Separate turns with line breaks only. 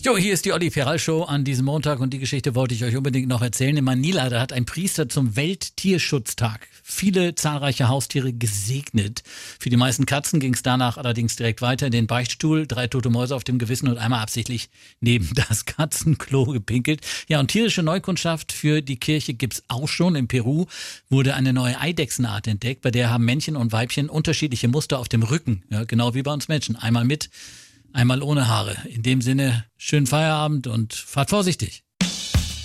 Jo, hier ist die Olli Peral Show an diesem Montag und die Geschichte wollte ich euch unbedingt noch erzählen. In Manila, da hat ein Priester zum Welttierschutztag viele zahlreiche Haustiere gesegnet. Für die meisten Katzen ging es danach allerdings direkt weiter in den Beichtstuhl, 3 tote Mäuse auf dem Gewissen und einmal absichtlich neben das Katzenklo gepinkelt. Ja, und tierische Neukundschaft für die Kirche gibt's auch schon. In Peru wurde eine neue Eidechsenart entdeckt, bei der haben Männchen und Weibchen unterschiedliche Muster auf dem Rücken. Ja, genau wie bei uns Menschen. Einmal mit, einmal ohne Haare. In dem Sinne, schönen Feierabend und fahrt vorsichtig.